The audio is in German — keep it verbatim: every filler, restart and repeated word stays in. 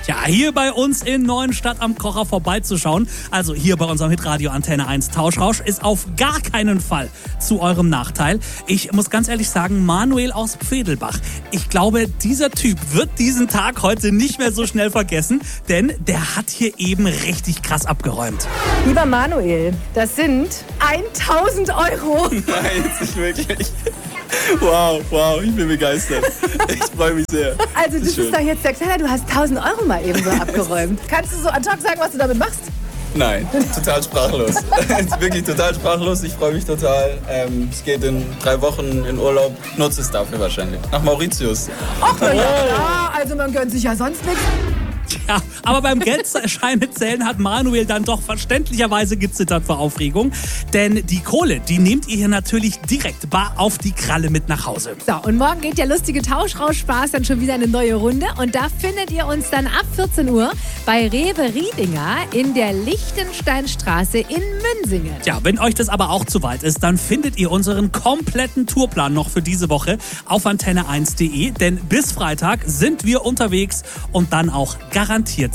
Ja, hier bei uns in Neuenstadt am Kocher vorbeizuschauen, also hier bei unserem Hitradio Antenne eins Tauschrausch, ist auf gar keinen Fall zu eurem Nachteil. Ich muss ganz ehrlich sagen, Manuel aus Pfedelbach, ich glaube, dieser Typ wird diesen Tag heute nicht mehr so schnell vergessen, denn der hat hier eben richtig krass abgeräumt. Lieber Manuel, das sind tausend Euro. Nein, jetzt nicht wirklich. Wow, wow, ich bin begeistert. Ich freue mich sehr. Also das du bist doch jetzt der Kleiner, du hast tausend Euro mal eben so abgeräumt. Kannst du so ad hoc sagen, was du damit machst? Nein, total sprachlos. Wirklich total sprachlos. Ich freue mich total. Ähm, es geht in drei Wochen in Urlaub. Nutze es dafür wahrscheinlich. Nach Mauritius. Ach, na ja, klar. Also man gönnt sich ja sonst nichts. Ja, aber beim Geldscheine zählen hat Manuel dann doch verständlicherweise gezittert vor Aufregung. Denn die Kohle, die nehmt ihr hier natürlich direkt bar auf die Kralle mit nach Hause. So, und morgen geht der lustige Tauschrausch-Spaß dann schon wieder eine neue Runde. Und da findet ihr uns dann ab vierzehn Uhr bei Rewe Riedinger in der Lichtensteinstraße in Münsingen. Ja, wenn euch das aber auch zu weit ist, dann findet ihr unseren kompletten Tourplan noch für diese Woche auf antenne eins punkt de. Denn bis Freitag sind wir unterwegs und dann auch garantiert